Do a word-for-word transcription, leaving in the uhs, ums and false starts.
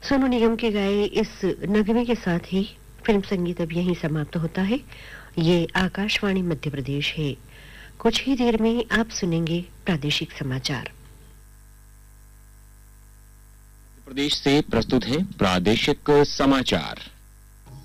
सोनू निगम के गाए इस नगमे के साथ ही फिल्म संगीत अब यहीं समाप्त होता है। ये आकाशवाणी मध्य प्रदेश है। कुछ ही देर में आप सुनेंगे प्रादेशिक समाचार। प्रदेश से प्रस्तुत है प्रादेशिक समाचार।